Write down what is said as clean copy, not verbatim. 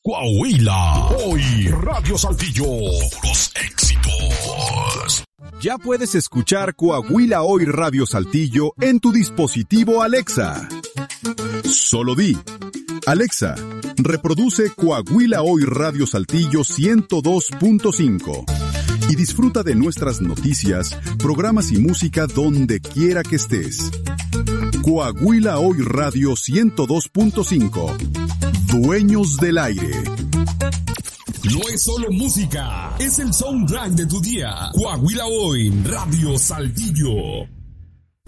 Coahuila, hoy Radio Saltillo, los éxitos. Ya puedes escuchar Coahuila Hoy Radio Saltillo en tu dispositivo Alexa. Solo di: Alexa, reproduce Coahuila Hoy Radio Saltillo 102.5 y disfruta de nuestras noticias, programas y música donde quiera que estés. Coahuila Hoy Radio 102.5. Dueños del aire. No es solo música, es el soundtrack de tu día. Coahuila Hoy Radio Saltillo.